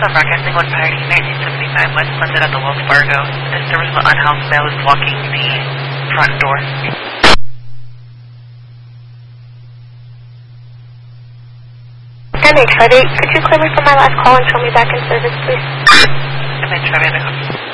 I'm broadcasting on Pioneer 1975 West London at the Wells Fargo. There was an unhoused male who's blocking the front door. MH58, could you clear me from my last call and show me back in service, please? MH58.